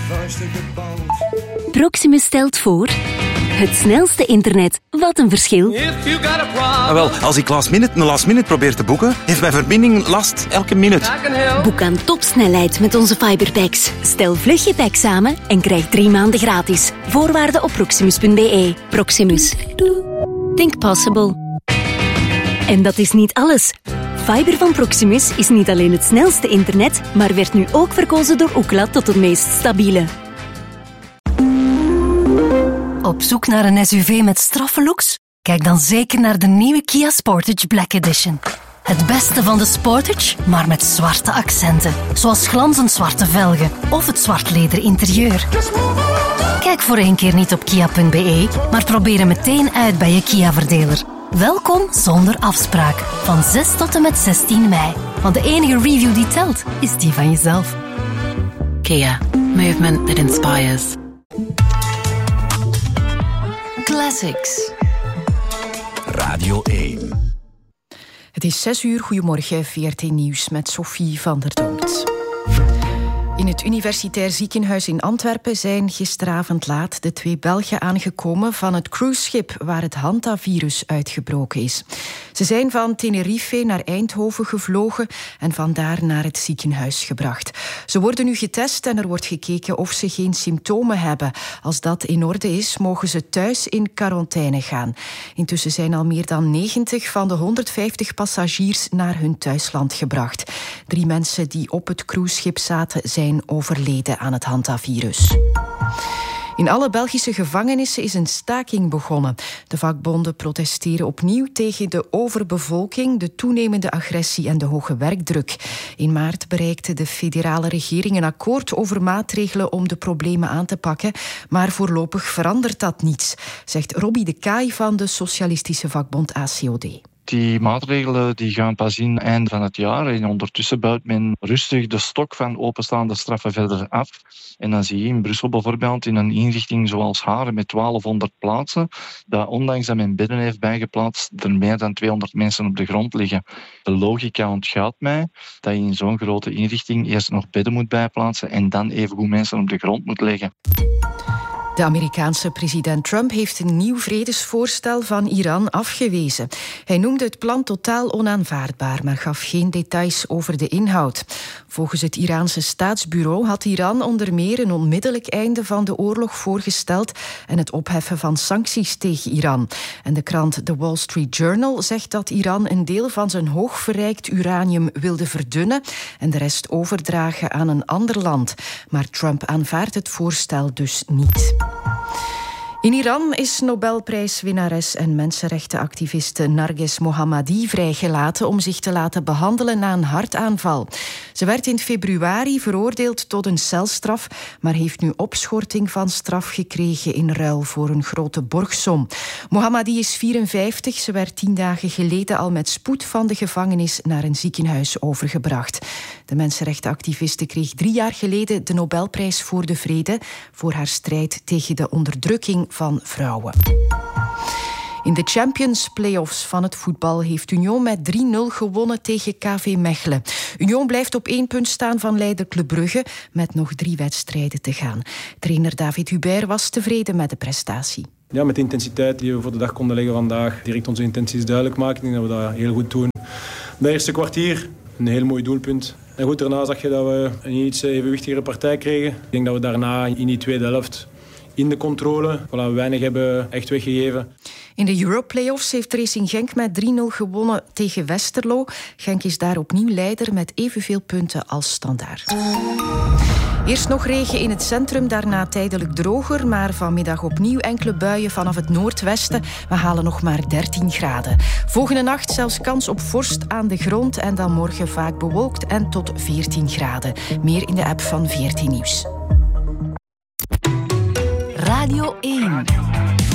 vuisten gebald. Proximus stelt voor... Het snelste internet. Wat een verschil. Wel, als ik een last minute probeer te boeken, heeft mijn verbinding last elke minuut. Boek aan topsnelheid met onze fiberpacks. Stel vlug je pack samen en krijg 3 maanden gratis. Voorwaarden op proximus.be. Proximus. Think possible. En dat is niet alles. Fiber van Proximus is niet alleen het snelste internet, maar werd nu ook verkozen door Ookla tot het meest stabiele. Op zoek naar een SUV met straffe looks? Kijk dan zeker naar de nieuwe Kia Sportage Black Edition. Het beste van de Sportage, maar met zwarte accenten. Zoals glanzend zwarte velgen of het zwart leder interieur. Kijk voor 1 keer niet op kia.be, maar probeer hem meteen uit bij je Kia-verdeler. Welkom zonder afspraak. Van 6 tot en met 16 mei. Want de enige review die telt, is die van jezelf. Kia. Movement that inspires. Classics. Radio 1. Het is 6 uur. Goedemorgen, VRT Nieuws met Sophie van der Dood. In het Universitair Ziekenhuis in Antwerpen zijn gisteravond laat de 2 Belgen aangekomen van het cruiseschip waar het hantavirus uitgebroken is. Ze zijn van Tenerife naar Eindhoven gevlogen en vandaar naar het ziekenhuis gebracht. Ze worden nu getest en er wordt gekeken of ze geen symptomen hebben. Als dat in orde is, mogen ze thuis in quarantaine gaan. Intussen zijn al meer dan 90 van de 150 passagiers naar hun thuisland gebracht. 3 mensen die op het cruiseschip zaten zijn overleden aan het hantavirus. In alle Belgische gevangenissen is een staking begonnen. De vakbonden protesteren opnieuw tegen de overbevolking, de toenemende agressie en de hoge werkdruk. In maart bereikte de federale regering een akkoord over maatregelen om de problemen aan te pakken, maar voorlopig verandert dat niets, zegt Robbie de Kaai van de socialistische vakbond ACOD. Die maatregelen die gaan pas in eind van het jaar en ondertussen bouwt men rustig de stok van openstaande straffen verder af. En dan zie je in Brussel bijvoorbeeld in een inrichting zoals Haren met 1200 plaatsen, dat ondanks dat men bedden heeft bijgeplaatst, er meer dan 200 mensen op de grond liggen. De logica ontgaat mij dat je in zo'n grote inrichting eerst nog bedden moet bijplaatsen en dan evengoed mensen op de grond moet leggen. De Amerikaanse president Trump heeft een nieuw vredesvoorstel van Iran afgewezen. Hij noemde het plan totaal onaanvaardbaar, maar gaf geen details over de inhoud. Volgens het Iraanse staatsbureau had Iran onder meer een onmiddellijk einde van de oorlog voorgesteld en het opheffen van sancties tegen Iran. En de krant The Wall Street Journal zegt dat Iran een deel van zijn hoogverrijkt uranium wilde verdunnen en de rest overdragen aan een ander land. Maar Trump aanvaardt het voorstel dus niet. In Iran is Nobelprijswinnares en mensenrechtenactiviste Narges Mohammadi vrijgelaten om zich te laten behandelen na een hartaanval. Ze werd in februari veroordeeld tot een celstraf, maar heeft nu opschorting van straf gekregen in ruil voor een grote borgsom. Mohammadi is 54. Ze werd 10 dagen geleden al met spoed van de gevangenis naar een ziekenhuis overgebracht. De mensenrechtenactiviste kreeg 3 jaar geleden de Nobelprijs voor de Vrede voor haar strijd tegen de onderdrukking van vrouwen. In de Champions Playoffs van het voetbal heeft Union met 3-0 gewonnen tegen KV Mechelen. Union blijft op 1 punt staan van leider Club Brugge met nog 3 wedstrijden te gaan. Trainer David Hubert was tevreden met de prestatie. Ja, met de intensiteit die we voor de dag konden leggen vandaag, direct onze intenties duidelijk maken. Ik denk dat we dat heel goed doen. De eerste kwartier, een heel mooi doelpunt. En goed, daarna zag je dat we een iets evenwichtigere partij kregen. Ik denk dat we daarna in die tweede helft in de controle weinig hebben echt weggegeven. In de Euro-playoffs heeft Racing Genk met 3-0 gewonnen tegen Westerlo. Genk is daar opnieuw leider met evenveel punten als Standaard. Eerst nog regen in het centrum, daarna tijdelijk droger, maar vanmiddag opnieuw enkele buien vanaf het noordwesten. We halen nog maar 13 graden. Volgende nacht zelfs kans op vorst aan de grond en dan morgen vaak bewolkt en tot 14 graden. Meer in de app van VRT Nieuws. Radio 1.